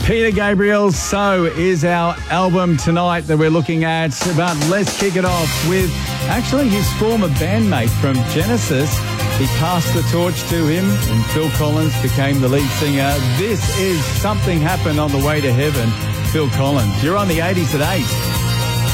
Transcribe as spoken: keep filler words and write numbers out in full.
Peter Gabriel, So is our album tonight that we're looking at. But let's kick it off with actually his former bandmate from Genesis. He passed the torch to him and Phil Collins became the lead singer. This is Something Happened on the Way to Heaven, Phil Collins. You're on the eighties at eight.